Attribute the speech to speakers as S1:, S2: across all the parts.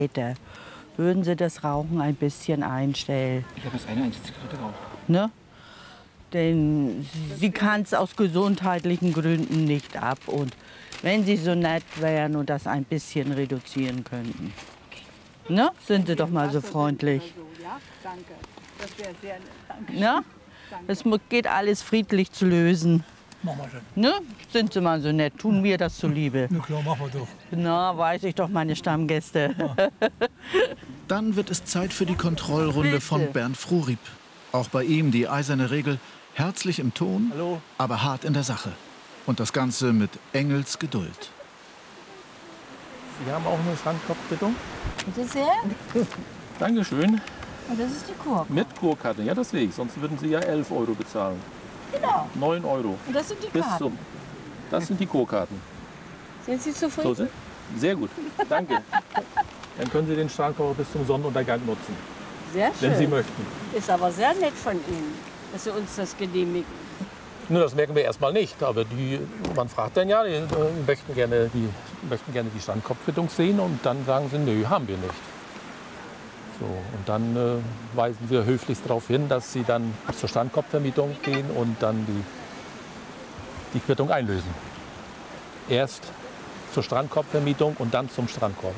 S1: Würden Sie das Rauchen ein bisschen einstellen?
S2: Ich habe jetzt eine Zigarette geraucht.
S1: Ne? Denn sie kann es aus gesundheitlichen Gründen nicht ab. Und wenn Sie so nett wären und das ein bisschen reduzieren könnten. Ne? Sind Sie doch mal so freundlich.
S3: Ja, danke. Das wäre sehr nett. Danke.
S1: Ne? Es geht alles friedlich zu lösen.
S4: Machen wir schon.
S1: Ne? Sind Sie mal so nett, tun mir das zuliebe.
S4: Na klar, machen wir doch.
S1: Na, weiß ich doch, meine Stammgäste.
S4: Ja.
S5: Dann wird es Zeit für die Kontrollrunde von Bernd Frurieb. Auch bei ihm die eiserne Regel, herzlich im Ton,
S4: Hallo.
S5: aber hart in der Sache. Und das Ganze mit Engelsgeduld.
S2: Sie haben auch eine Schrankkopfquittung?
S6: Bitte sehr.
S2: Dankeschön.
S6: Und das ist die Kur.
S2: Mit Kurkarte, ja deswegen. Sonst würden Sie ja 11 € bezahlen.
S6: Genau.
S2: 9 €.
S6: Und das sind die
S2: Bis
S6: Karten.
S2: das sind die Kurkarten.
S6: Sind Sie zufrieden?
S2: So, sehr gut. Danke. Dann können Sie den Schrank bis zum Sonnenuntergang nutzen,
S6: Sehr schön.
S2: wenn Sie möchten.
S6: Ist aber sehr nett von Ihnen, dass Sie uns das genehmigen.
S2: Nur das merken wir erstmal nicht. Aber man fragt dann ja, die möchten gerne die Schrankkopfquittung sehen und dann sagen sie, nö, haben wir nicht. So, und dann weisen wir höflichst darauf hin, dass sie dann zur Strandkorbvermietung gehen und dann die Quittung einlösen. Erst zur Strandkorbvermietung und dann zum Strandkorb.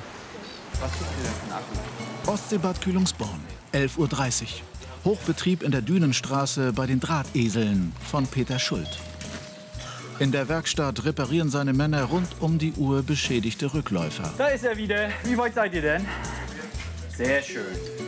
S5: Ostseebad Kühlungsborn, 11:30 Uhr. Hochbetrieb in der Dünenstraße bei den Drahteseln von Peter Schuld. In der Werkstatt reparieren seine Männer rund um die Uhr beschädigte Rückläufer.
S7: Da ist er wieder. Wie weit seid ihr denn? Sehr schön.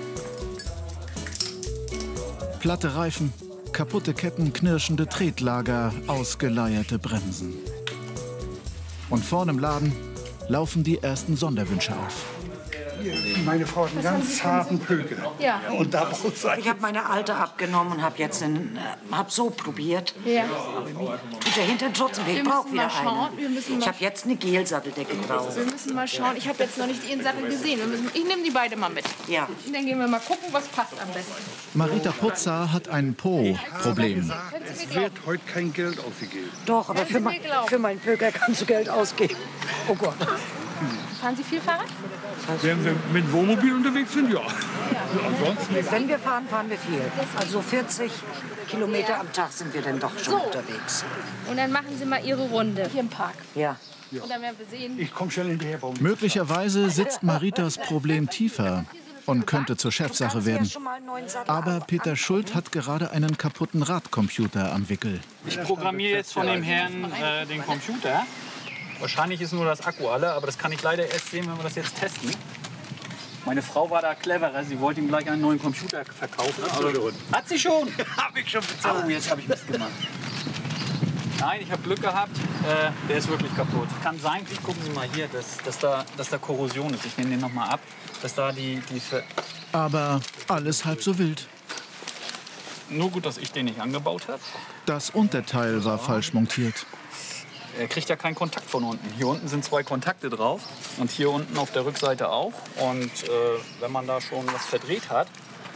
S5: Platte Reifen, kaputte Ketten, knirschende Tretlager, ausgeleierte Bremsen. Und vorne im Laden laufen die ersten Sonderwünsche auf.
S8: Meine Frau hat einen ganz zarten Pökel.
S6: Ja.
S8: Und da braucht es
S9: Ich habe meine alte abgenommen und habe jetzt hab so probiert.
S6: Ja.
S9: Tut der Hintern trotzdem weh. Ich brauche wieder eine. Ich habe jetzt eine Gelsatteldecke drauf.
S10: Wir müssen mal schauen. Ich habe jetzt noch nicht Ihren Sattel gesehen. Ich nehme die beide mal mit.
S9: Ja.
S10: Und dann gehen wir mal gucken, was passt am besten.
S5: Marita Putzer hat ein Po-Problem.
S8: Es wird heute kein Geld ausgegeben.
S9: Doch, aber für meinen Pöker kannst du Geld ausgeben. Oh Gott.
S10: Fahren Sie viel Fahrrad?
S8: Wenn wir mit Wohnmobil unterwegs sind, ja. Ansonsten
S9: Wenn wir fahren, fahren wir viel. Also 40 Kilometer am Tag sind wir dann doch schon unterwegs.
S10: Und dann machen Sie mal Ihre Runde hier im Park.
S9: Ja.
S10: Und dann werden wir sehen.
S8: ich komme schnell hinterher.
S5: Möglicherweise sitzt Maritas Problem tiefer und könnte zur Chefsache werden. Aber Peter Schuld hat gerade einen kaputten Radcomputer am Wickel.
S7: Ich programmiere jetzt von dem Herrn den Computer. Wahrscheinlich ist nur das Akku alle, aber das kann ich leider erst sehen, wenn wir das jetzt testen. Meine Frau war da cleverer. Sie wollte ihm gleich einen neuen Computer verkaufen. Hat sie schon?
S8: Habe ich schon bezahlt.
S7: Oh, jetzt habe ich Mist gemacht. Nein, ich habe Glück gehabt. Der ist wirklich kaputt. Kann sein, gucken Sie mal hier, dass da Korrosion ist. Ich nehme den noch mal ab. Dass da
S5: Aber alles halb so wild.
S7: Nur gut, dass ich den nicht angebaut habe.
S5: Das Unterteil war falsch montiert.
S7: Er kriegt ja keinen Kontakt von unten. Hier unten sind 2 Kontakte drauf und hier unten auf der Rückseite auch. Und wenn man da schon was verdreht hat,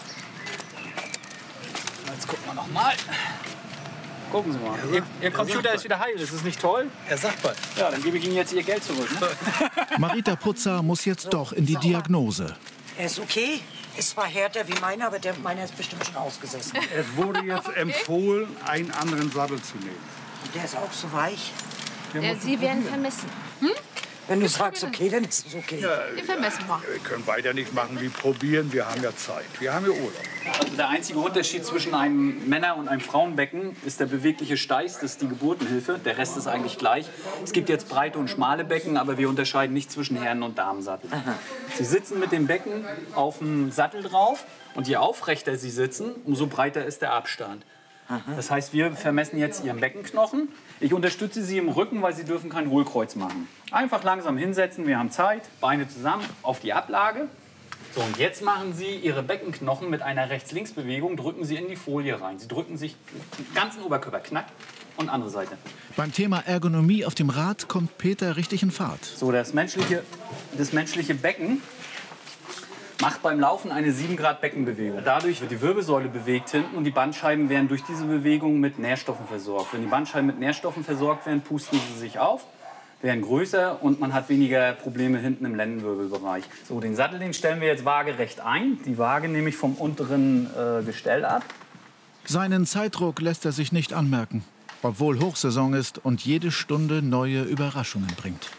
S7: jetzt gucken wir noch mal. Gucken Sie mal, Ihr Computer ist wieder heil. Das ist nicht toll.
S8: Er sagt mal.
S7: Ja, dann gebe ich Ihnen jetzt Ihr Geld zurück. Ne?
S5: Marita Putzer muss jetzt doch in die Diagnose.
S9: Er ist okay. Ist zwar härter wie meiner, aber meiner ist bestimmt schon ausgesessen.
S8: Es wurde jetzt empfohlen, einen anderen Sattel zu nehmen.
S9: Der ist auch so weich.
S10: Sie werden vermessen.
S9: Wenn du sagst, okay, dann ist es okay.
S10: Wir vermessen mal.
S8: Wir können weiter nicht machen wie probieren. Wir haben ja Zeit. Wir haben ja Urlaub.
S7: Also der einzige Unterschied zwischen einem Männer- und einem Frauenbecken ist der bewegliche Steiß, das ist die Geburtenhilfe. Der Rest ist eigentlich gleich. Es gibt jetzt breite und schmale Becken, aber wir unterscheiden nicht zwischen Herren- und Damensattel. Sie sitzen mit dem Becken auf dem Sattel drauf und je aufrechter Sie sitzen, umso breiter ist der Abstand. Das heißt, wir vermessen jetzt Ihren Beckenknochen. Ich unterstütze Sie im Rücken, weil Sie dürfen kein Hohlkreuz machen. Einfach langsam hinsetzen, wir haben Zeit, Beine zusammen auf die Ablage. So, und jetzt machen Sie Ihre Beckenknochen mit einer Rechts-Links-Bewegung, drücken Sie in die Folie rein. Sie drücken sich den ganzen Oberkörper, knack, und andere Seite.
S5: Beim Thema Ergonomie auf dem Rad kommt Peter richtig in Fahrt.
S7: So, das menschliche Becken macht beim Laufen eine 7 Grad Beckenbewegung. Dadurch wird die Wirbelsäule bewegt hinten und die Bandscheiben werden durch diese Bewegung mit Nährstoffen versorgt. Wenn die Bandscheiben mit Nährstoffen versorgt werden, pusten sie sich auf. werden größer und man hat weniger Probleme hinten im Lendenwirbelbereich. So, den Sattel, den stellen wir jetzt waagerecht ein. Die Waage nehme ich vom unteren Gestell ab.
S5: Seinen Zeitdruck lässt er sich nicht anmerken, obwohl Hochsaison ist und jede Stunde neue Überraschungen bringt.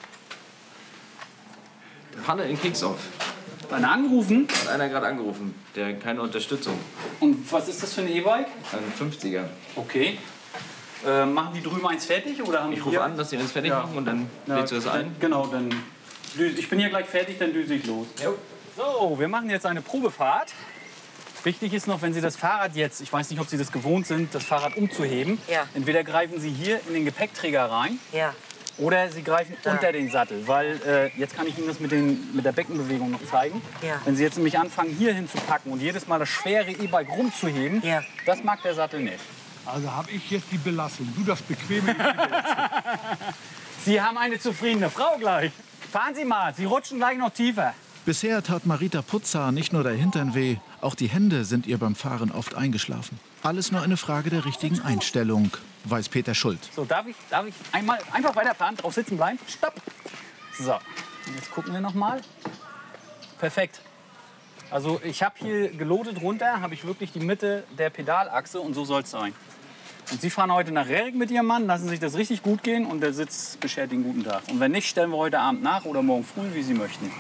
S4: Panne in Kingshoff.
S7: Hat einer angerufen?
S4: Hat einer gerade angerufen, der keine Unterstützung.
S7: Und was ist das für ein E-Bike?
S4: Ein 50er.
S7: Okay. Machen die drüben eins fertig? Oder haben
S4: ich rufe an, dass sie eins fertig machen und dann lädst du das ein?
S7: Genau, dann ich bin hier gleich fertig, dann düse ich los. Jo. So, wir machen jetzt eine Probefahrt. Wichtig ist noch, wenn Sie das Fahrrad jetzt, ich weiß nicht, ob Sie das gewohnt sind, das Fahrrad umzuheben.
S9: Ja.
S7: Entweder greifen Sie hier in den Gepäckträger rein.
S9: Ja.
S7: Oder Sie greifen unter den Sattel, weil jetzt kann ich Ihnen das mit der Beckenbewegung noch zeigen.
S9: Ja.
S7: Wenn Sie jetzt nämlich anfangen, hier hinzupacken und jedes Mal das schwere E-Bike rumzuheben, das mag der Sattel nicht.
S8: Also habe ich jetzt die Belastung, du das Bequeme, ich die Belastung.
S7: Sie haben eine zufriedene Frau gleich. Fahren Sie mal, Sie rutschen gleich noch tiefer.
S5: Bisher tat Marita Putzer nicht nur der Hintern weh, auch die Hände sind ihr beim Fahren oft eingeschlafen. Alles nur eine Frage der richtigen Einstellung, weiß Peter Schuld.
S7: So, darf ich einmal einfach weiterfahren, drauf sitzen bleiben? Stopp! So, und jetzt gucken wir noch mal. Perfekt. Also ich habe hier gelotet runter, habe ich wirklich die Mitte der Pedalachse und so soll es sein. Und Sie fahren heute nach Rerik mit Ihrem Mann, lassen sich das richtig gut gehen und der Sitz beschert Ihnen guten Tag. Und wenn nicht, stellen wir heute Abend nach oder morgen früh, wie Sie möchten.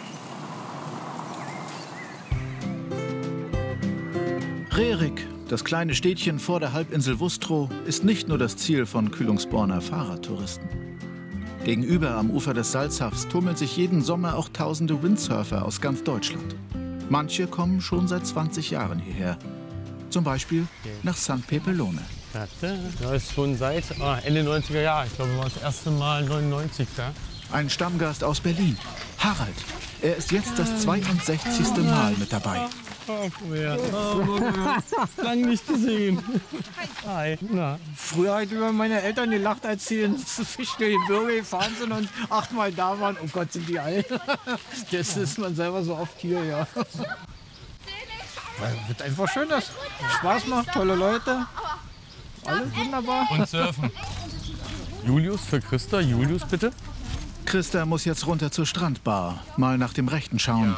S5: Rerik, das kleine Städtchen vor der Halbinsel Wustrow, ist nicht nur das Ziel von Kühlungsborner Fahrradtouristen. Gegenüber am Ufer des Salzhafts tummeln sich jeden Sommer auch tausende Windsurfer aus ganz Deutschland. Manche kommen schon seit 20 Jahren hierher. Zum Beispiel nach St. Pepelone.
S11: Das ist schon seit Ende 90er Jahre. Ich glaube, wir waren das erste Mal 99 da.
S5: Ein Stammgast aus Berlin, Harald. Er ist jetzt das 62. Mal mit dabei.
S11: Lang nicht gesehen. Hi. Na.
S12: Früher habe ich über meine Eltern gelacht, als sie ins Fischgebirge gefahren sind und 8-mal da waren. Oh Gott, sind die alt. Jetzt ist man selber so oft hier, ja. Weil es einfach schön ist. Spaß macht, tolle Leute. Alles wunderbar.
S11: Und surfen. Julius für Christa. Julius, bitte.
S5: Christa muss jetzt runter zur Strandbar. Mal nach dem Rechten schauen.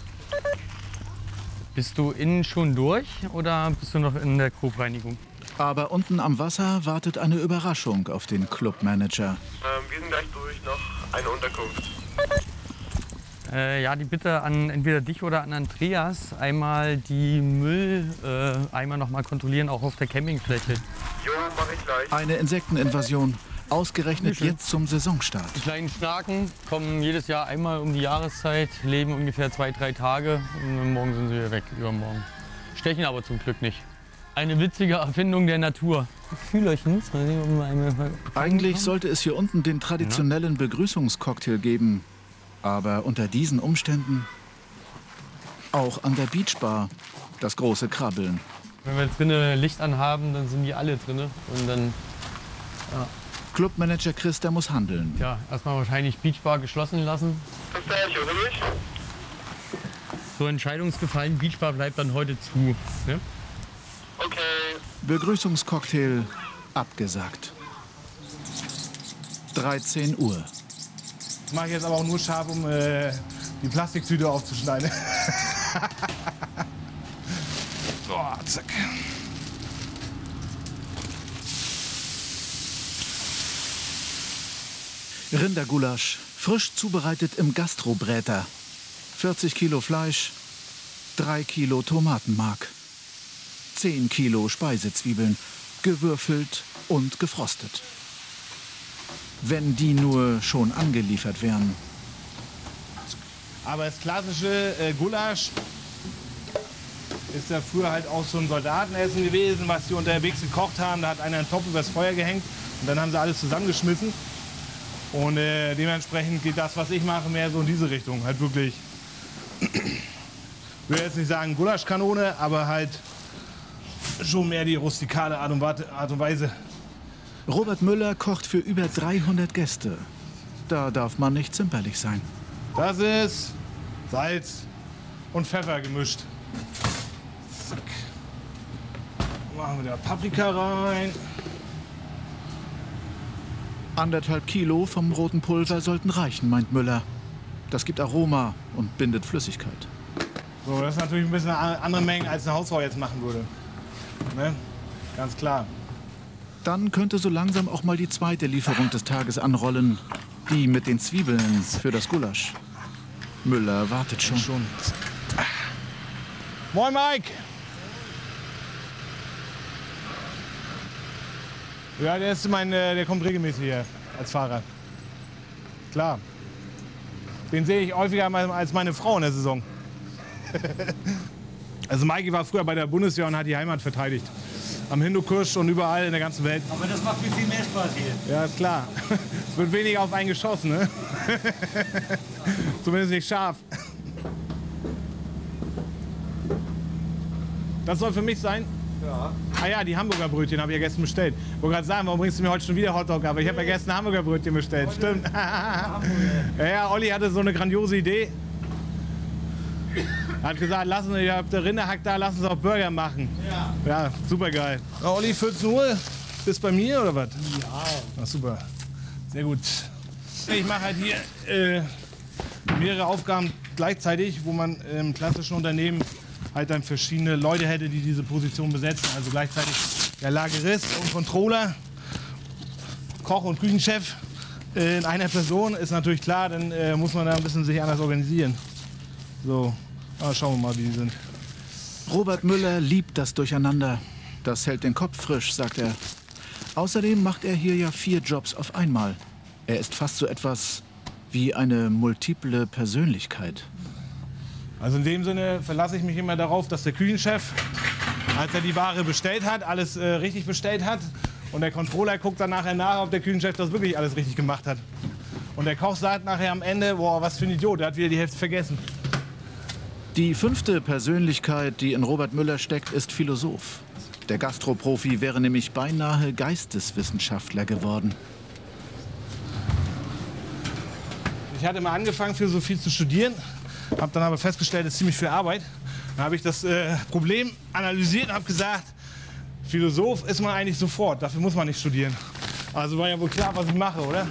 S11: Bist du innen schon durch oder bist du noch in der Grobreinigung?
S5: Aber unten am Wasser wartet eine Überraschung auf den Clubmanager.
S13: Wir sind gleich durch, noch eine Unterkunft.
S11: Ja, die Bitte an entweder dich oder an Andreas, einmal die Mülleimer noch mal kontrollieren, auch auf der Campingfläche.
S13: Jo, mach ich gleich.
S5: Eine Insekteninvasion, ausgerechnet jetzt zum Saisonstart.
S11: Die kleinen Schnaken kommen jedes Jahr einmal um die Jahreszeit, leben ungefähr 2-3 Tage und morgen sind sie wieder weg, übermorgen. Stechen aber zum Glück nicht. Eine witzige Erfindung der Natur. Fühlerchen.
S5: Eigentlich sollte es hier unten den traditionellen Begrüßungscocktail geben. Aber unter diesen Umständen auch an der Beachbar das große Krabbeln.
S11: Wenn wir drinnen Licht anhaben, dann sind die alle drin. Und dann, ja.
S5: Clubmanager Christa muss handeln.
S11: Ja, erstmal wahrscheinlich Beachbar geschlossen lassen. So entscheidungsgefallen, Beachbar bleibt dann heute zu. Ne?
S13: Okay.
S5: Begrüßungscocktail abgesagt. 13 Uhr.
S12: Das mache ich jetzt aber auch nur scharf, um die Plastiktüte aufzuschneiden. So, zack.
S5: Rindergulasch, frisch zubereitet im Gastrobräter. 40 Kilo Fleisch, 3 Kilo Tomatenmark, 10 Kilo Speisezwiebeln, gewürfelt und gefrostet. Wenn die nur schon angeliefert wären.
S12: Aber das klassische Gulasch ist ja früher halt auch so ein Soldatenessen gewesen, was die unterwegs gekocht haben. Da hat einer einen Topf übers Feuer gehängt und dann haben sie alles zusammengeschmissen. Und dementsprechend geht das, was ich mache, mehr so in diese Richtung. Halt wirklich, ich will jetzt nicht sagen Gulaschkanone, aber halt schon mehr die rustikale Art und Weise.
S5: Robert Müller kocht für über 300 Gäste. Da darf man nicht zimperlich sein.
S12: Das ist Salz und Pfeffer gemischt. Zack. Machen wir da Paprika rein.
S5: 1,5 Kilo vom roten Pulver sollten reichen, meint Müller. Das gibt Aroma und bindet Flüssigkeit.
S12: So, das ist natürlich ein bisschen eine andere Menge, als eine Hausfrau jetzt machen würde. Ne? Ganz klar.
S5: Dann könnte so langsam auch mal die zweite Lieferung des Tages anrollen. Die mit den Zwiebeln für das Gulasch. Müller wartet schon.
S12: Moin, Mike! Ja, der kommt regelmäßig hier als Fahrer. Klar. Den sehe ich häufiger als meine Frau in der Saison. Also Maiki war früher bei der Bundeswehr und hat die Heimat verteidigt. Am Hindukusch und überall in der ganzen Welt.
S14: Aber das macht mir viel mehr Spaß hier.
S12: Ja, ist klar. Es wird weniger auf einen geschossen, ne? Zumindest nicht scharf. Das soll für mich sein?
S14: Ja.
S12: Ah ja, die Hamburger Brötchen habe ich ja gestern bestellt. Ich wollte gerade sagen, warum bringst du mir heute schon wieder Hotdog? Aber ich habe ja gestern Hamburger Brötchen bestellt. Stimmt. Ja, Olli hatte so eine grandiose Idee. Er hat gesagt, ihr habt der Rinderhack da, lass uns auch Burger machen. Ja, super geil. Olli, 14 Uhr, bist bei mir oder was?
S14: Ja.
S12: Ach, super. Sehr gut. Ich mache halt hier mehrere Aufgaben gleichzeitig, wo man im klassischen Unternehmen halt dann verschiedene Leute hätte, die diese Position besetzen. Also gleichzeitig der Lagerist und Controller, Koch und Küchenchef in einer Person. Ist natürlich klar, dann muss man da ein bisschen sich anders organisieren. So, schauen wir mal, wie die sind.
S5: Robert Müller liebt das Durcheinander. Das hält den Kopf frisch, sagt er. Außerdem macht er hier ja 4 Jobs auf einmal. Er ist fast so etwas wie eine multiple Persönlichkeit.
S12: Also in dem Sinne verlasse ich mich immer darauf, dass der Küchenchef, als er die Ware bestellt hat, alles richtig bestellt hat. Und der Controller guckt dann nachher nach, ob der Küchenchef das wirklich alles richtig gemacht hat. Und der Koch sagt nachher am Ende, boah, was für ein Idiot, der hat wieder die Hälfte vergessen.
S5: Die 5. Persönlichkeit, die in Robert Müller steckt, ist Philosoph. Der Gastroprofi wäre nämlich beinahe Geisteswissenschaftler geworden.
S12: Ich hatte mal angefangen, Philosophie zu studieren, habe dann aber festgestellt, das ist ziemlich viel Arbeit. Dann habe ich das Problem analysiert und habe gesagt, Philosoph ist man eigentlich sofort, dafür muss man nicht studieren. Also war ja wohl klar, was ich mache, oder?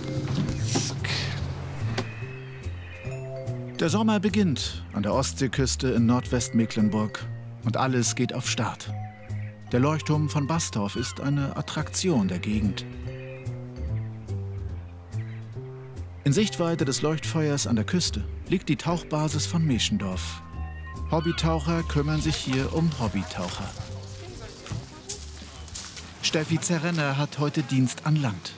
S5: Der Sommer beginnt an der Ostseeküste in Nordwestmecklenburg und alles geht auf Start. Der Leuchtturm von Bastorf ist eine Attraktion der Gegend. In Sichtweite des Leuchtfeuers an der Küste liegt die Tauchbasis von Meschendorf. Hobbytaucher kümmern sich hier um Hobbytaucher. Steffi Zerrenner hat heute Dienst an Land.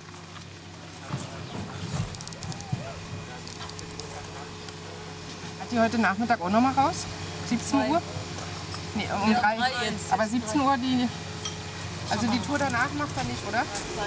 S15: Hat die heute Nachmittag auch noch mal raus? 17 Uhr? Nee, um 3. Aber 17 Uhr die... Also die Tour danach macht er nicht, oder?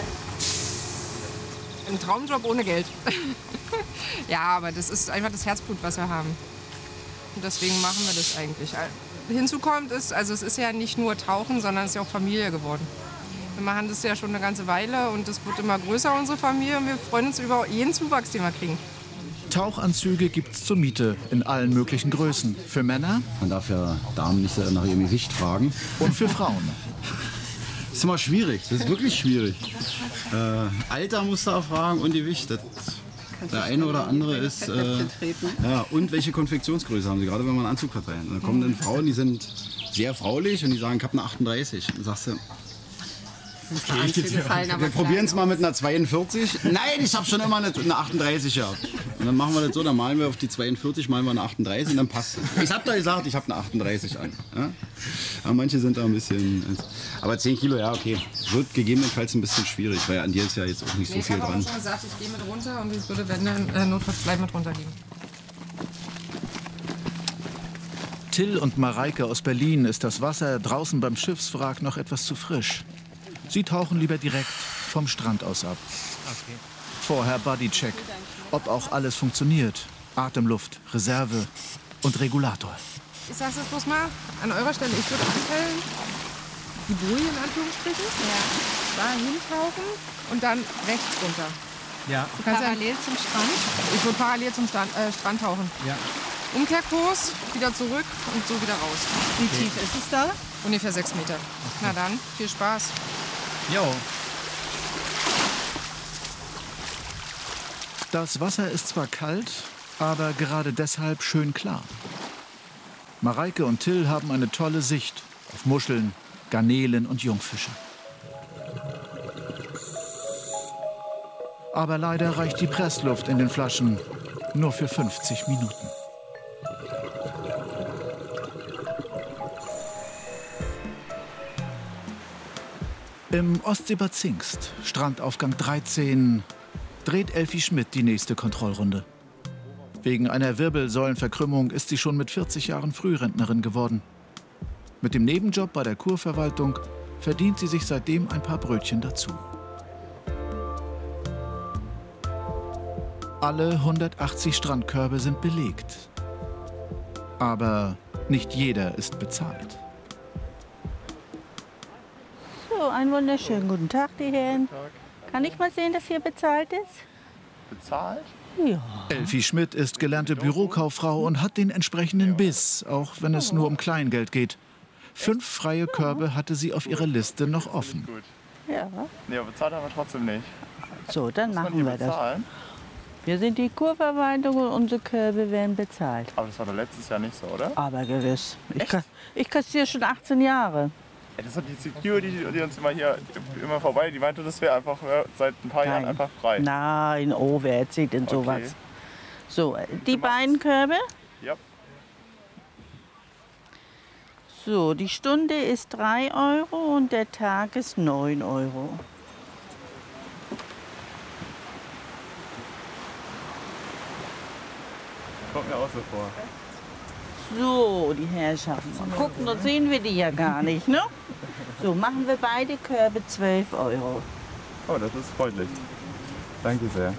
S15: Ein Traumjob ohne Geld. Ja, aber das ist einfach das Herzblut, was wir haben. Und deswegen machen wir das eigentlich. Hinzu kommt es, also es ist ja nicht nur Tauchen, sondern es ist ja auch Familie geworden. Wir machen das ja schon eine ganze Weile und es wird immer größer, unsere Familie. Und wir freuen uns über jeden Zuwachs, den wir kriegen.
S5: Tauchanzüge gibt's zur Miete in allen möglichen Größen. Für Männer.
S16: Man darf ja Damen nicht nach ihrem Gewicht fragen.
S5: Und für Frauen.
S16: Das ist immer schwierig, das ist wirklich schwierig. Alter musst du auch fragen und Gewicht. Der eine oder andere ist... ja, und welche Konfektionsgröße haben sie, gerade wenn man einen Anzug hat rein. Dann kommen dann Frauen, die sind sehr fraulich und die sagen, ich habe eine 38. Dann sagst du... Okay, wir probieren es mal mit einer 42. Nein, ich habe schon immer eine 38 gehabt. Und dann machen wir das so, dann malen wir auf die 42, malen wir eine 38 und dann passt es. Ich habe da gesagt, ich habe eine 38 an. Ja? Aber manche sind da ein bisschen... Aber 10 Kilo, ja, okay. Wird gegebenenfalls ein bisschen schwierig, weil an dir ist ja jetzt auch nicht so viel dran.
S15: Ich habe auch schon gesagt, ich gehe mit runter und ich würde, wenn dann notfalls gleich mit runtergehen.
S5: Till und Mareike aus Berlin ist das Wasser draußen beim Schiffswrack noch etwas zu frisch. Sie tauchen lieber direkt vom Strand aus ab.
S12: Okay.
S5: Vorher Bodycheck, ob auch alles funktioniert. Atemluft, Reserve und Regulator.
S15: Ich sag's jetzt bloß mal, an eurer Stelle, ich würde anstellen, die Boje in Anführungsstrichen, da hintauchen und dann rechts runter.
S12: Ja.
S15: Du kannst parallel zum Strand? Ich würde parallel zum Strand tauchen.
S12: Ja.
S15: Umkehrkurs, wieder zurück und so wieder raus.
S3: Wie tief ist es da?
S15: Ungefähr 6 Meter. Okay. Na dann, viel Spaß.
S12: Jo.
S5: Das Wasser ist zwar kalt, aber gerade deshalb schön klar. Mareike und Till haben eine tolle Sicht auf Muscheln, Garnelen und Jungfische. Aber leider reicht die Pressluft in den Flaschen nur für 50 Minuten. Im Ostseebad Zingst, Strandaufgang 13, dreht Elfi Schmidt die nächste Kontrollrunde. Wegen einer Wirbelsäulenverkrümmung ist sie schon mit 40 Jahren Frührentnerin geworden. Mit dem Nebenjob bei der Kurverwaltung verdient sie sich seitdem ein paar Brötchen dazu. Alle 180 Strandkörbe sind belegt. Aber nicht jeder ist bezahlt.
S1: So, einen wunderschönen guten Tag, die Herren. Kann ich mal sehen, dass hier bezahlt ist?
S17: Bezahlt?
S1: Ja.
S5: Elfi Schmidt ist gelernte Bürokauffrau und hat den entsprechenden Biss, auch wenn es nur um Kleingeld geht. 5 freie Körbe hatte sie auf ihrer Liste noch offen.
S1: Ja.
S17: Nee, aber bezahlt haben wir trotzdem nicht.
S1: So, dann
S17: Muss man
S1: machen
S17: hier
S1: wir das.
S17: bezahlen?
S1: Wir sind die Kurverwaltung und unsere Körbe werden bezahlt.
S17: Aber das war doch letztes Jahr nicht so, oder?
S1: Aber gewiss. Ich kassiere schon 18 Jahre.
S17: Ja, das hat die Security, die uns immer vorbei, die meinte, das wäre einfach seit ein paar Jahren einfach frei.
S1: Nein, oh, wer erzählt denn sowas? So, die beiden Körbe.
S17: Ja.
S1: So, die Stunde ist 3 Euro und der Tag ist 9 Euro.
S17: Kommt mir auch so vor.
S1: So, die Herrschaften. Mal gucken, dann sehen wir die ja gar nicht, ne? So, machen wir beide Körbe 12 Euro.
S17: Oh, das ist freundlich. Danke sehr.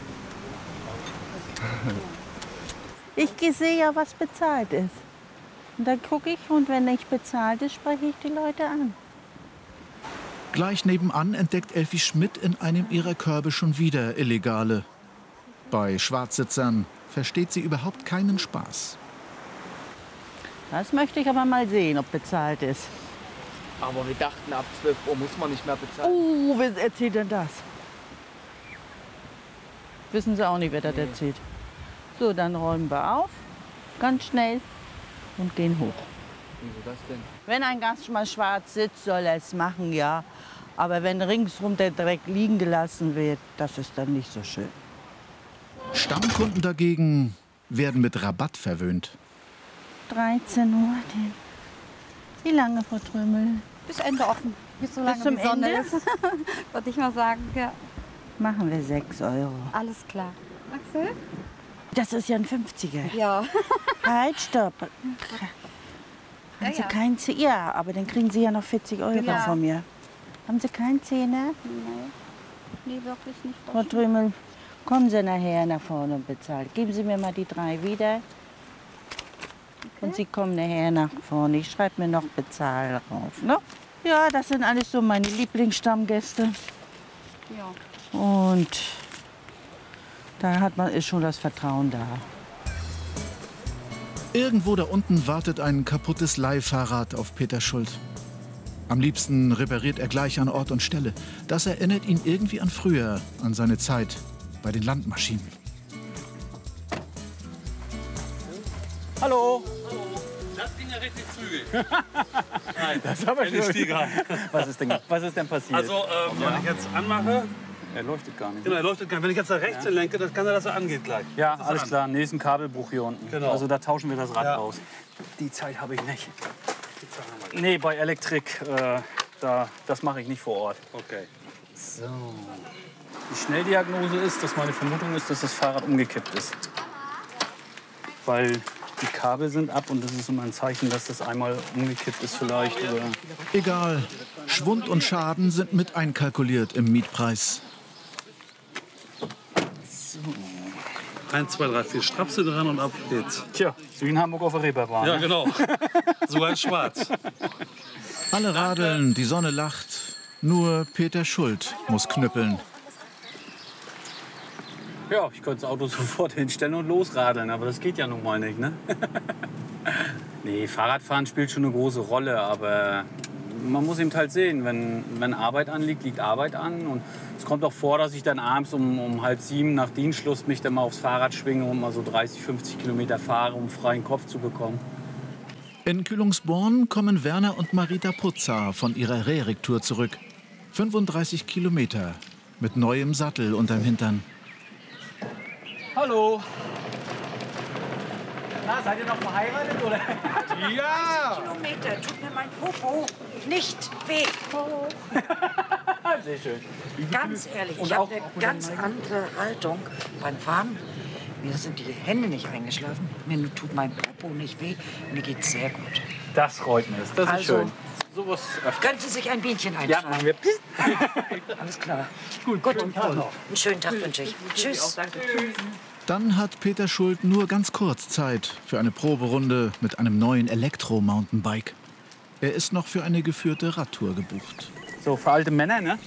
S1: Ich sehe ja, was bezahlt ist. Und dann gucke ich und wenn nicht bezahlt ist, spreche ich die Leute an.
S5: Gleich nebenan entdeckt Elfi Schmidt in einem ihrer Körbe schon wieder Illegale. Bei Schwarzsitzern versteht sie überhaupt keinen Spaß.
S1: Das möchte ich aber mal sehen, ob bezahlt ist.
S18: Aber wir dachten, ab 12 Uhr muss man nicht mehr bezahlen.
S1: Oh, wer erzählt denn das? Wissen Sie auch nicht, wer das erzählt. So, dann räumen wir auf, ganz schnell und gehen hoch.
S18: Wieso das denn?
S1: Wenn ein Gast mal schwarz sitzt, soll er es machen, ja. Aber wenn ringsrum der Dreck liegen gelassen wird, das ist dann nicht so schön.
S5: Stammkunden dagegen werden mit Rabatt verwöhnt.
S1: 13 Uhr. Wie lange, Frau Trömel?
S19: Bis Ende offen. Bis so lange
S1: Bis zum
S19: die Sonne
S1: Ende?
S19: ist. Würde ich mal sagen, ja.
S1: Machen wir 6 Euro.
S19: Alles klar. Axel?
S1: Das ist ja ein 50er.
S19: Ja.
S1: Halt, stopp. Haben Sie
S19: ja.
S1: keinen Zehner? Ja, aber dann kriegen Sie ja noch 40 Euro
S19: Genau.
S1: von mir. Haben Sie keinen Zehner?
S19: Nee, wirklich nicht.
S1: Frau Trömel, kommen Sie nachher nach vorne und bezahlen. Geben Sie mir mal die 3 wieder. Und Sie kommen nachher nach vorne. Ich schreibe mir noch Bezahl drauf. Ne? Ja, das sind alles so meine Lieblingsstammgäste.
S19: Ja.
S1: Und da ist schon das Vertrauen da.
S5: Irgendwo da unten wartet ein kaputtes Leihfahrrad auf Peter Schuld. Am liebsten repariert er gleich an Ort und Stelle. Das erinnert ihn irgendwie an früher, an seine Zeit bei den Landmaschinen.
S18: Hallo.
S11: Das ging ja richtig zügig.
S18: Nein, das ist aber schön. Was ist denn passiert?
S8: Also, wenn ich jetzt anmache,
S7: Er leuchtet gar nicht.
S8: genau, er leuchtet gar nicht. Wenn ich jetzt nach rechts lenke, dann kann er, dass er angeht gleich.
S7: Ja,
S8: Das ist
S7: alles
S8: an.
S7: klar. Nächsten Kabelbruch hier unten.
S8: Genau.
S7: Also da tauschen wir das Rad
S8: Ja.
S7: aus. Die Zeit habe ich nicht. Nee, bei Elektrik, das mache ich nicht vor Ort.
S8: Okay.
S7: So. Die Schnelldiagnose ist, dass meine Vermutung ist, dass das Fahrrad umgekippt ist. Weil die Kabel sind ab und das ist immer ein Zeichen, dass das einmal umgekippt ist vielleicht. Oder
S5: Egal, Schwund und Schaden sind mit einkalkuliert im Mietpreis.
S8: 1, 2, 3, 4 Strapse dran und ab geht's.
S7: Tja, wie in Hamburg auf der Reeperbahn.
S8: Ja,
S7: ne?
S8: genau. Sogar in schwarz.
S5: Alle radeln, die Sonne lacht. Nur Peter Schuld muss knüppeln.
S7: Ja, ich könnte das Auto sofort hinstellen und losradeln, aber das geht ja nun mal nicht, ne? Nee, Fahrradfahren spielt schon eine große Rolle, aber man muss eben halt sehen, wenn Arbeit anliegt, liegt Arbeit an. Und es kommt auch vor, dass ich dann abends um 6:30 nach Dienstschluss mich dann mal aufs Fahrrad schwinge und mal so 30, 50 Kilometer fahre, um freien Kopf zu bekommen.
S5: In Kühlungsborn kommen Werner und Marita Putzer von ihrer Rehrig-Tour zurück. 35 Kilometer mit neuem Sattel unterm Hintern.
S7: Hallo. Na, seid ihr noch verheiratet, oder?
S9: Ja! 30 Kilometer tut mir mein Popo nicht weh.
S7: Sehr schön.
S9: Ganz ehrlich, ich habe eine ganz andere Haltung beim Fahren. Mir sind die Hände nicht eingeschlafen. Mir tut mein Popo nicht weh. Mir geht's sehr gut.
S7: Das freut mich. Das ist schön.
S9: Sowas können Sie sich ein Bienchen einschlagen?
S7: Ja, machen wir.
S9: Alles klar. Gut, einen schönen Tag wünsche ich. Tschüss.
S5: Dann hat Peter Schult nur ganz kurz Zeit für eine Proberunde mit einem neuen Elektro-Mountainbike. Er ist noch für eine geführte Radtour gebucht.
S7: So, für alte Männer, ne?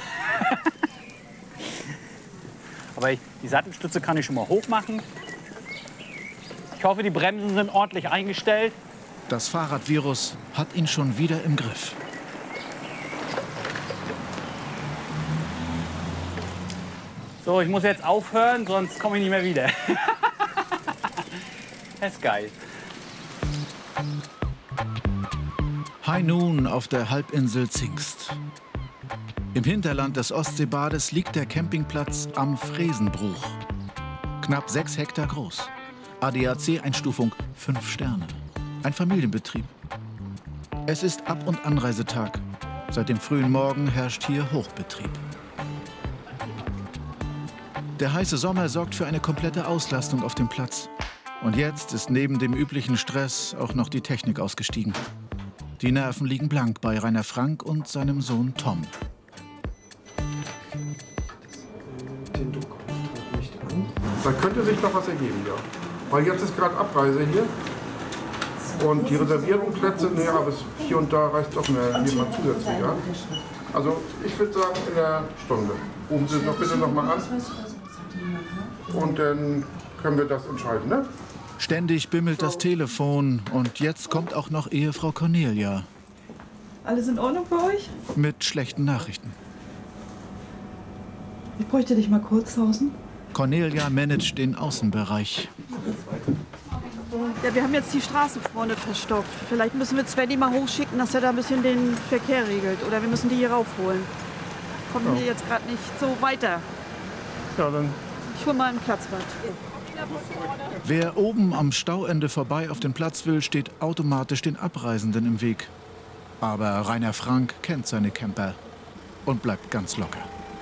S7: Aber die Sattelstütze kann ich schon mal hoch machen. Ich hoffe, die Bremsen sind ordentlich eingestellt.
S5: Das Fahrradvirus hat ihn schon wieder im Griff.
S7: So, ich muss jetzt aufhören, sonst komme ich nicht mehr wieder. Das ist geil.
S5: High Noon auf der Halbinsel Zingst. Im Hinterland des Ostseebades liegt der Campingplatz am Fresenbruch. Knapp 6 Hektar groß. ADAC-Einstufung 5 Sterne. Ein Familienbetrieb. Es ist Ab- und Anreisetag. Seit dem frühen Morgen herrscht hier Hochbetrieb. Der heiße Sommer sorgt für eine komplette Auslastung auf dem Platz. Und jetzt ist neben dem üblichen Stress auch noch die Technik ausgestiegen. Die Nerven liegen blank bei Rainer Frank und seinem Sohn Tom.
S20: Da könnte sich noch was ergeben, ja. Weil jetzt ist gerade Abreise hier. Und die reservierten Plätze, nee, aber hier und da reicht doch mehr jemand zusätzlich, ja. Also ich würde sagen in der Stunde. Rufen Sie doch bitte noch mal an. Und dann können wir das entscheiden, ne?
S5: Ständig bimmelt das Telefon und jetzt kommt auch noch Ehefrau Cornelia.
S21: Alles in Ordnung bei euch?
S5: Mit schlechten Nachrichten.
S21: Ich bräuchte dich mal kurz, Hausen.
S5: Cornelia managt den Außenbereich.
S21: Ja, wir haben jetzt die Straße vorne verstopft. Vielleicht müssen wir Svenny mal hochschicken, dass er da ein bisschen den Verkehr regelt. Oder wir müssen die hier raufholen. Kommen wir jetzt gerade nicht so weiter.
S20: Ja, dann.
S21: Ich hole mal einen Platzwart.
S5: Wer oben am Stauende vorbei auf den Platz will, steht automatisch den Abreisenden im Weg. Aber Rainer Frank kennt seine Camper und bleibt ganz locker.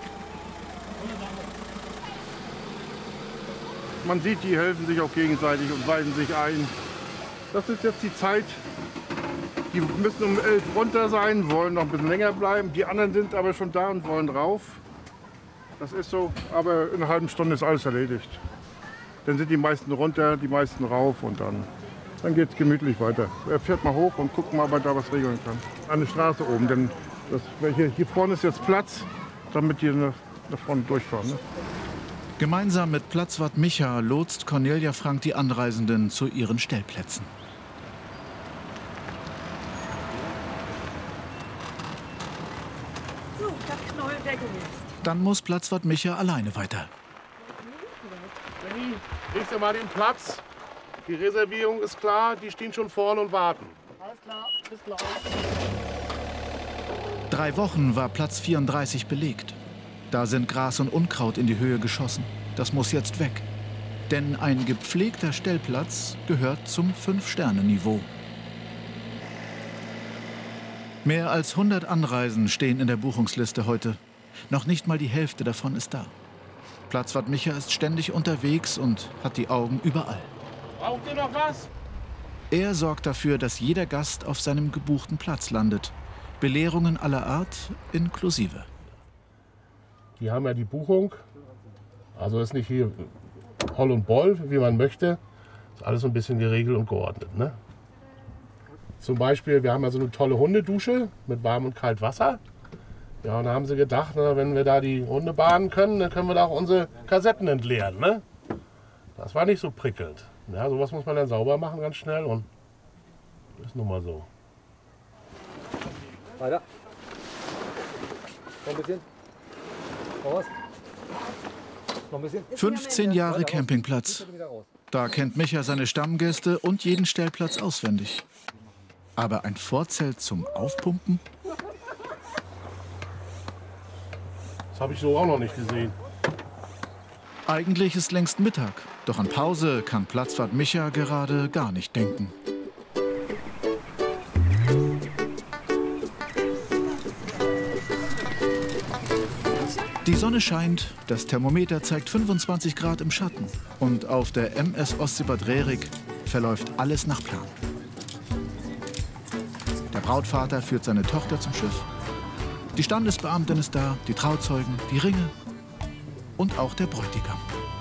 S20: Man sieht, die helfen sich auch gegenseitig und weisen sich ein. Das ist jetzt die Zeit. Die müssen um 11 runter sein, wollen noch ein bisschen länger bleiben. Die anderen sind aber schon da und wollen rauf. Das ist so, aber in einer halben Stunde ist alles erledigt. Dann sind die meisten runter, die meisten rauf und dann geht es gemütlich weiter. Er fährt mal hoch und guckt mal, ob er da was regeln kann. An der Straße oben, denn hier vorne ist jetzt Platz, damit die nach vorne durchfahren. Ne?
S5: Gemeinsam mit Platzwart Micha lotst Cornelia Frank die Anreisenden zu ihren Stellplätzen.
S21: So, das Knoll weggesetzt.
S5: Dann muss Platzwart Micha alleine weiter.
S20: Benni, kriegst du mal den Platz? Die Reservierung ist klar, die stehen schon vorne und warten.
S21: Alles klar, bis gleich.
S5: 3 Wochen war Platz 34 belegt. Da sind Gras und Unkraut in die Höhe geschossen. Das muss jetzt weg. Denn ein gepflegter Stellplatz gehört zum 5-Sterne-Niveau. Mehr als 100 Anreisen stehen in der Buchungsliste heute. Noch nicht mal die Hälfte davon ist da. Platzwart Micha ist ständig unterwegs und hat die Augen überall.
S20: Braucht ihr noch was?
S5: Er sorgt dafür, dass jeder Gast auf seinem gebuchten Platz landet. Belehrungen aller Art inklusive.
S20: Die haben ja die Buchung. Also ist nicht hier Holl und Boll, wie man möchte. Ist alles so ein bisschen geregelt und geordnet. Ne? Zum Beispiel, wir haben ja so eine tolle Hundedusche mit warm und kalt Wasser. Ja, und da haben sie gedacht, na, wenn wir da die Hunde baden können, dann können wir da auch unsere Kassetten entleeren. Ne? Das war nicht so prickelnd. Ja, sowas muss man dann sauber machen ganz schnell und ist nun mal so.
S2: Weiter. Noch ein bisschen. Raus. Noch ein bisschen.
S5: 15 Jahre Campingplatz. Da kennt Micha seine Stammgäste und jeden Stellplatz auswendig. Aber ein Vorzelt zum Aufpumpen?
S20: Das habe ich so auch noch nicht gesehen.
S5: Eigentlich ist längst Mittag, doch an Pause kann Platzwart Micha gerade gar nicht denken. Die Sonne scheint, das Thermometer zeigt 25 Grad im Schatten und auf der MS Ostseebad Rerik verläuft alles nach Plan. Der Brautvater führt seine Tochter zum Schiff. Die Standesbeamtin ist da, die Trauzeugen, die Ringe und auch der Bräutigam.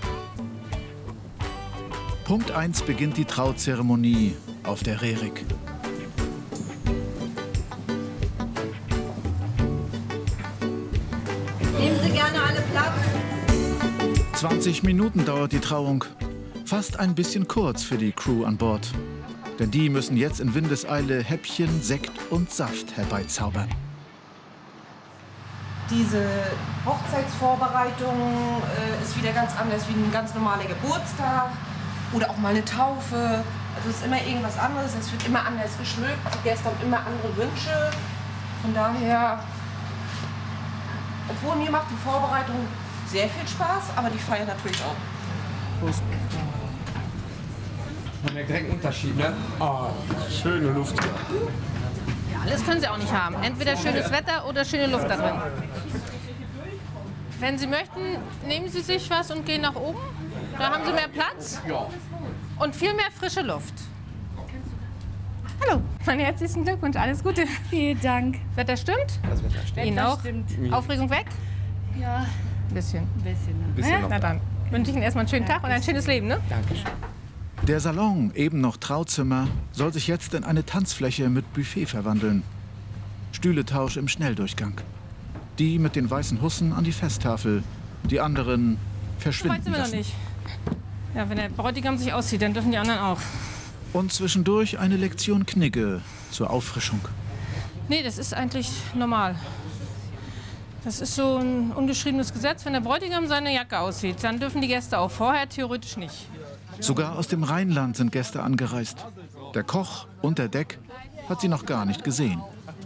S5: Punkt 1 beginnt die Trauzeremonie auf der Rerik.
S22: Nehmen Sie gerne alle Platz.
S5: 20 Minuten dauert die Trauung. Fast ein bisschen kurz für die Crew an Bord. Denn die müssen jetzt in Windeseile Häppchen, Sekt und Saft herbeizaubern.
S23: Diese Hochzeitsvorbereitung ist wieder ganz anders wie ein ganz normaler Geburtstag oder auch mal eine Taufe. Also es ist immer irgendwas anderes, es wird immer anders geschmückt, die Gäste haben immer andere Wünsche. Von daher, obwohl mir macht die Vorbereitung sehr viel Spaß, aber die Feier natürlich auch.
S2: Prost. Man merkt direkt einen Unterschied, ne? Oh, schöne Luft.
S10: Ja, alles können Sie auch nicht haben. Entweder schönes Wetter oder schöne Luft da drin. Wenn Sie möchten, nehmen Sie sich was und gehen nach oben. Da haben Sie mehr Platz und viel mehr frische Luft. Hallo, meinen herzlichen Glückwunsch, alles Gute.
S19: Vielen Dank.
S10: Wetter stimmt?
S2: Das Wetter stimmt.
S10: Ihnen auch?
S19: Stimmt.
S10: Aufregung weg?
S19: Ja.
S10: Ein bisschen.
S19: Ein bisschen.
S2: Bisschen noch.
S10: Na dann wünsche ich Ihnen erstmal einen schönen Tag und ein schönes Leben, ne?
S2: Dankeschön.
S5: Der Salon, eben noch Trauzimmer, soll sich jetzt in eine Tanzfläche mit Buffet verwandeln. Stühletausch im Schnelldurchgang. Die mit den weißen Hussen an die Festtafel, die anderen
S10: So weit
S5: verschwinden
S10: sind wir noch
S5: lassen.
S10: nicht. Ja, wenn der Bräutigam sich auszieht, dann dürfen die anderen auch.
S5: Und zwischendurch eine Lektion Knigge zur Auffrischung.
S10: Nee, das ist eigentlich normal. Das ist so ein ungeschriebenes Gesetz. Wenn der Bräutigam seine Jacke auszieht, dann dürfen die Gäste auch. Vorher theoretisch nicht.
S5: Sogar aus dem Rheinland sind Gäste angereist. Der Koch unter Deck hat sie noch gar nicht gesehen.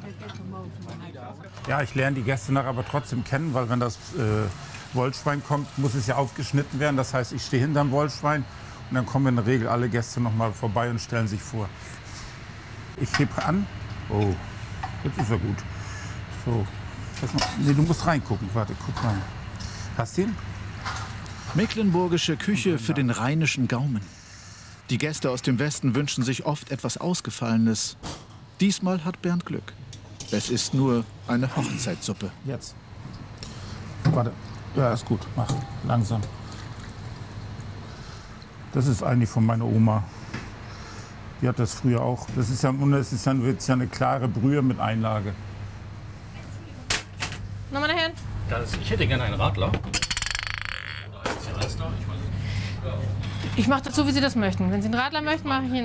S24: Ja, ich lerne die Gäste nachher aber trotzdem kennen, weil wenn das Wollschwein kommt, muss es ja aufgeschnitten werden. Das heißt, ich stehe hinterm Wollschwein und dann kommen in der Regel alle Gäste noch mal vorbei und stellen sich vor. Ich hebe an. Oh, jetzt ist er gut. So, nee, du musst reingucken. Warte, guck rein. Hast du ihn?
S5: Mecklenburgische Küche für den rheinischen Gaumen. Die Gäste aus dem Westen wünschen sich oft etwas Ausgefallenes. Diesmal hat Bernd Glück. Es ist nur eine Hochzeitssuppe.
S24: Jetzt. Warte. Ja, ist gut. Mach. Langsam. Das ist eigentlich von meiner Oma. Die hat das früher auch. Das ist ja, eine klare Brühe mit Einlage.
S10: Na, meine Herren.
S4: Ich hätte gerne einen Radler.
S10: Ich mache das so, wie Sie das möchten. Wenn Sie einen Radler möchten, mache ich ihn.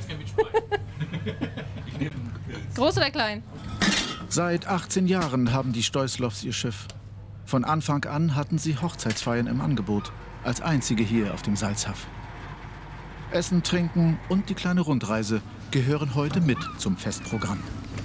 S10: Groß oder klein?
S5: Seit 18 Jahren haben die Stoislows ihr Schiff. Von Anfang an hatten sie Hochzeitsfeiern im Angebot, als einzige hier auf dem Salzhaff. Essen, Trinken und die kleine Rundreise gehören heute mit zum Festprogramm.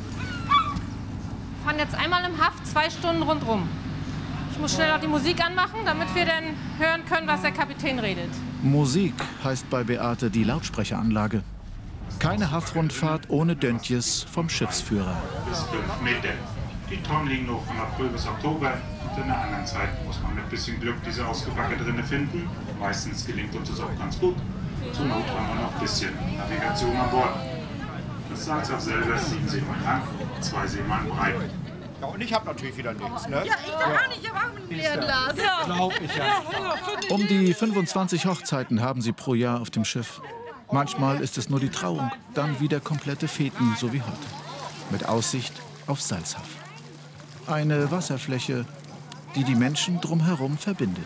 S10: Wir fahren jetzt einmal im Haff 2 Stunden rundrum. Ich muss schnell noch die Musik anmachen, damit wir dann hören können, was der Kapitän redet.
S5: Musik heißt bei Beate die Lautsprecheranlage. Keine Haftrundfahrt ohne Döntjes vom Schiffsführer.
S24: Bis 5 Meter. Die Tonnen liegen noch von April bis Oktober. Und in der anderen Zeit muss man mit bisschen Glück diese Ausgebacke drinne finden. Meistens gelingt uns das auch ganz gut. Zur Not haben wir noch ein bisschen Navigation an Bord. Das Salzhaff selber ist 7 Seemeilen lang, 2 Seemeilen breit.
S25: Ja, und ich habe natürlich wieder nichts, ne?
S22: Ja, ich doch auch nicht, ich habe auch ein leeren Glas.
S25: Ja. Glaub ich ja.
S5: Um die 25 Hochzeiten haben sie pro Jahr auf dem Schiff. Manchmal ist es nur die Trauung, dann wieder komplette Feten, so wie heute. Mit Aussicht auf Salzhaff. Eine Wasserfläche, die die Menschen drumherum verbindet.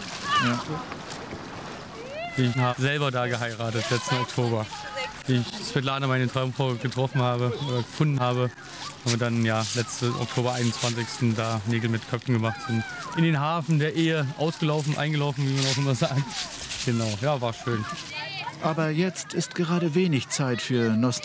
S11: Ja. Ich habe selber da geheiratet, letzten Oktober. Ich Svetlana, meine Traumfrau, getroffen habe oder gefunden habe. Haben wir dann ja letzte Oktober 21. da Nägel mit Köpfen gemacht. Sind in den Hafen der Ehe ausgelaufen, eingelaufen, wie man auch immer sagt. Genau, ja, war schön.
S5: Aber jetzt ist gerade wenig Zeit für Nostalgie.